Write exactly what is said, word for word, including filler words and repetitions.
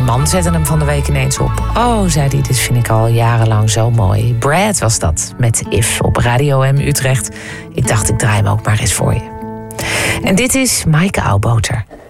Mijn man zette hem van de week ineens op. Oh, zei hij, dit vind ik al jarenlang zo mooi. Brad was dat, met If op Radio M Utrecht. Ik dacht, ik draai hem ook maar eens voor je. En dit is Maaike Oudboter.